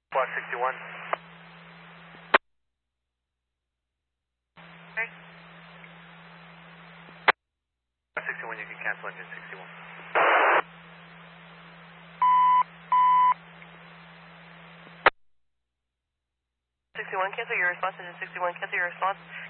Squad 61. Okay. 61, you can cancel engine 61. 61, cancel your response, engine 61, cancel your response.